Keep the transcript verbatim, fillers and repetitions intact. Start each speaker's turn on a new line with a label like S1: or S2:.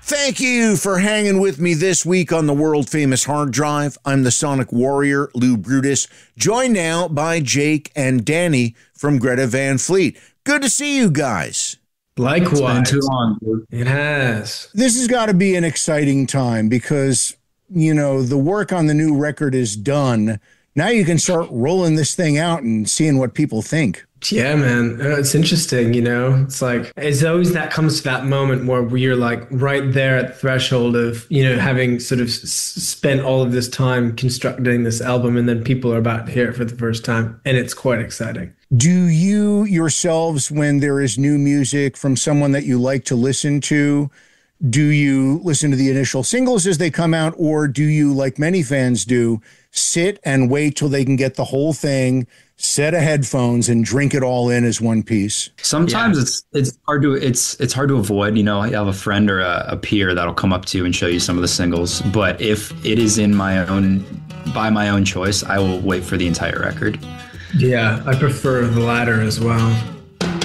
S1: Thank you for hanging with me this week on the world famous hard drive. I'm the Sonic Warrior, Lou Brutus, joined now by Jake and Danny from Greta Van Fleet. Good to see you guys.
S2: Likewise.
S3: It's been too long, dude.
S2: It has.
S4: This has got to be an exciting time because, you know, the work on the new record is done. Now you can start rolling this thing out and seeing what people think.
S2: Yeah, man. Uh, It's interesting, you know? It's like, it's always that comes to that moment where you're like right there at the threshold of, you know, having sort of s- spent all of this time constructing this album, and then people are about to hear it for the first time. And it's quite exciting.
S4: Do you yourselves, when there is new music from someone that you like to listen to, do you listen to the initial singles as they come out, or do you, like many fans do, sit and wait till they can get the whole thing, set of headphones, and drink it all in as one piece?
S3: Sometimes
S2: Yeah.
S3: it's it's hard to it's it's hard to avoid. You know, you have a friend or a, a peer that'll come up to you and show you some of the singles. But if it is in my own by my own choice, I will wait for the entire record.
S2: Yeah, I prefer the latter as well.